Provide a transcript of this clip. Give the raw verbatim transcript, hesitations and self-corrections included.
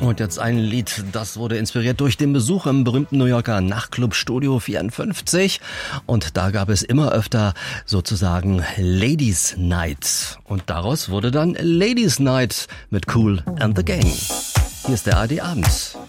Und jetzt ein Lied, das wurde inspiriert durch den Besuch im berühmten New Yorker Nachtclub Studio vierundfünfzig. Und da gab es immer öfter sozusagen Ladies Night. Und daraus wurde dann Ladies Night mit Kool and the Gang. Hier ist der A R D Abend.